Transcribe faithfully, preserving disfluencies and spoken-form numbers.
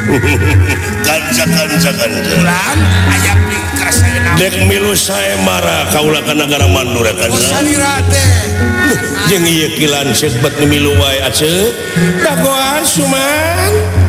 Kanja-kanja-kanja. Ulang aya pingkas saya nama. Dek milu saya marah kaulah ka negara Mandura kan. Sanira teh. Jeung ieu kilan sebat nu milu wae aceuk. Dagoan suman.